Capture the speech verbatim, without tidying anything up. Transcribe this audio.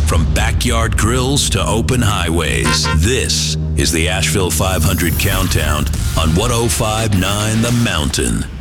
From backyard grills to open highways, this is the Asheville five hundred Countdown on one oh five point nine The Mountain.